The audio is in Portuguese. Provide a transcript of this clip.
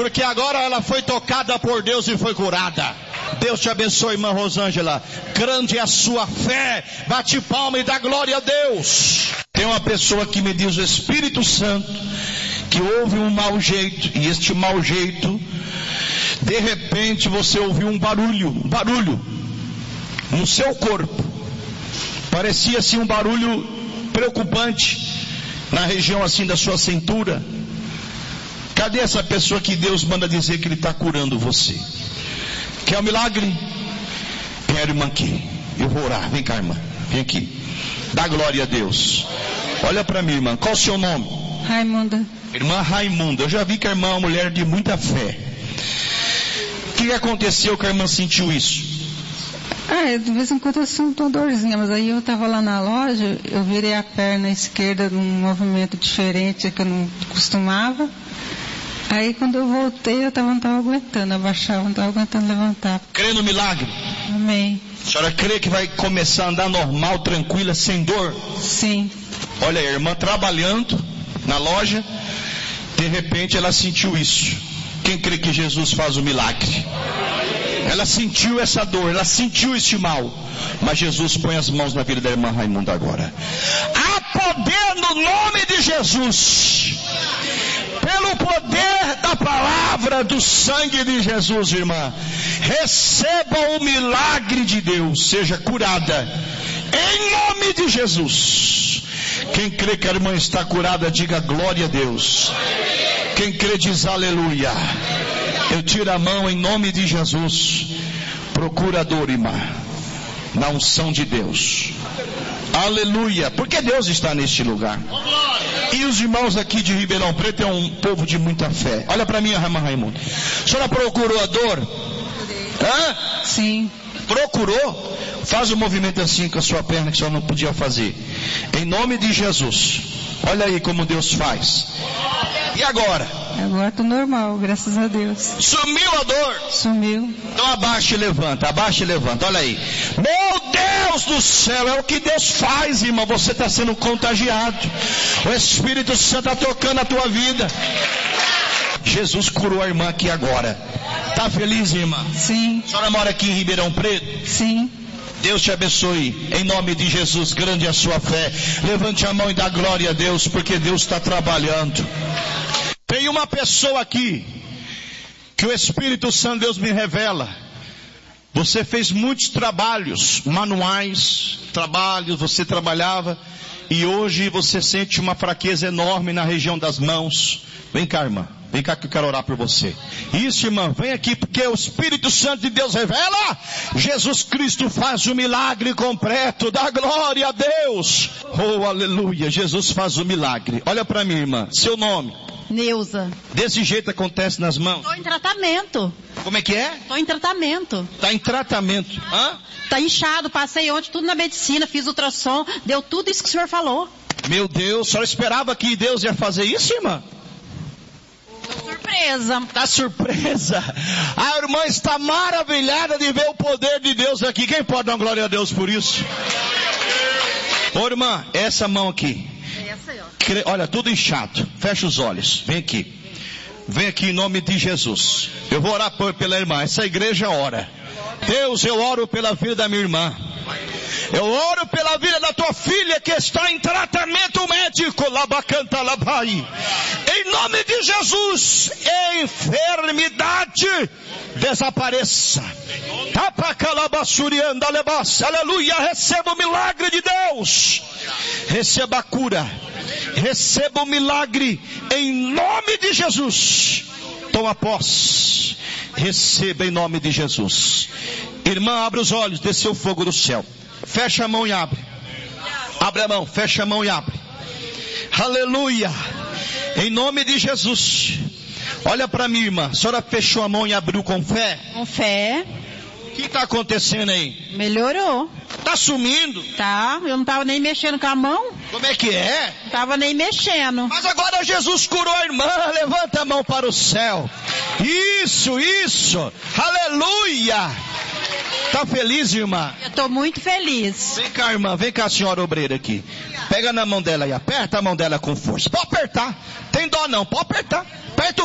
porque agora ela foi tocada por Deus e foi curada. Deus te abençoe, irmã Rosângela. Grande é a sua fé. Bate palma e dá glória a Deus. Tem uma pessoa que me diz, o Espírito Santo, que houve um mau jeito, e este mau jeito, de repente você ouviu um barulho no seu corpo. Parecia assim um barulho preocupante na região assim da sua cintura. Cadê essa pessoa que Deus manda dizer que Ele está curando você? Quer um milagre? Quero, irmã, aqui. Eu vou orar. Vem cá, irmã. Vem aqui. Dá glória a Deus. Olha para mim, irmã. Qual o seu nome? Raimunda. Irmã Raimunda. Eu já vi que a irmã é uma mulher de muita fé. O que aconteceu que a irmã sentiu isso? De vez em quando eu sinto uma dorzinha, mas aí eu estava lá na loja, eu virei a perna esquerda num movimento diferente que eu não costumava. Aí quando eu voltei, não estava aguentando abaixar, não estava aguentando levantar. Crê no milagre? Amém. A senhora crê que vai começar a andar normal, tranquila, sem dor? Sim. Olha, a irmã trabalhando na loja, de repente ela sentiu isso. Quem crê que Jesus faz o milagre? Ela sentiu essa dor, ela sentiu esse mal. Mas Jesus põe as mãos na vida da irmã Raimunda agora. Há poder no nome de Jesus. Pelo poder da palavra do sangue de Jesus, irmã. Receba o milagre de Deus. Seja curada. Em nome de Jesus. Quem crê que a irmã está curada, diga glória a Deus. Quem crê diz aleluia. Eu tiro a mão em nome de Jesus. Procurador, irmã, na unção de Deus. Aleluia. Porque Deus está neste lugar. E os irmãos aqui de Ribeirão Preto é um povo de muita fé. Olha para mim, irmã Raimunda. A senhora procurou a dor? Hã? Sim. Procurou? Faz um movimento assim com a sua perna que a senhora não podia fazer. Em nome de Jesus. Olha aí como Deus faz. E agora? Agora estou normal, graças a Deus. Sumiu a dor? Sumiu. Então abaixa e levanta, olha aí. Meu Deus do céu, é o que Deus faz, irmão. Você está sendo contagiado. O Espírito Santo está tocando a tua vida. Jesus curou a irmã aqui agora. Está feliz, irmã? Sim. A senhora mora aqui em Ribeirão Preto? Sim. Deus te abençoe, em nome de Jesus, grande é a sua fé. Levante a mão e dá glória a Deus, porque Deus está trabalhando. Tem uma pessoa aqui, que o Espírito Santo Deus me revela. Você fez muitos trabalhos, manuais, você trabalhava, e hoje você sente uma fraqueza enorme na região das mãos. Vem cá, irmã. Vem cá que eu quero orar por você. Isso, irmã, vem aqui porque o Espírito Santo de Deus revela. Jesus Cristo faz o milagre completo. Dá glória a Deus. Oh, aleluia. Jesus faz o milagre. Olha para mim, irmã. Seu nome? Neuza. Desse jeito acontece nas mãos? Estou em tratamento. Como é que é? Estou em tratamento. Está em tratamento. Hã? Está inchado. Passei ontem tudo na medicina. Fiz ultrassom. Deu tudo isso que o senhor falou. Meu Deus. A senhora esperava que Deus ia fazer isso, irmã? Surpresa. Está surpresa. A irmã está maravilhada de ver o poder de Deus aqui. Quem pode dar glória a Deus por isso? Ô irmã, essa mão aqui. Essa aí, ó. Olha, tudo inchado. Fecha os olhos. Vem aqui. Vem aqui em nome de Jesus. Eu vou orar pela irmã. Essa igreja ora. Deus, eu oro pela vida da minha irmã. Eu oro pela vida da tua filha que está em tratamento médico. Labacanta labai. Em nome de Jesus, enfermidade desapareça. Tapacalabassurianda lebassa. Aleluia. Receba o milagre de Deus. Receba a cura. Receba o milagre em nome de Jesus. Toma posse. Receba em nome de Jesus. Irmã, abre os olhos. Desceu fogo do céu. Fecha a mão e abre. Abre a mão, fecha a mão e abre. Aleluia. Em nome de Jesus. Olha para mim, irmã. A senhora fechou a mão e abriu com fé? Com fé. O que está acontecendo aí? Melhorou. Está sumindo? Tá, eu não estava nem mexendo com a mão. Como é que é? Não estava nem mexendo. Mas agora Jesus curou a irmã. Levanta a mão para o céu. Isso, isso. Aleluia. Está feliz, irmã? Eu estou muito feliz. Vem cá, irmã. Vem cá, senhora obreira aqui. Pega na mão dela e aperta a mão dela com força. Pode apertar. Tem dó não. Pode apertar. Aperta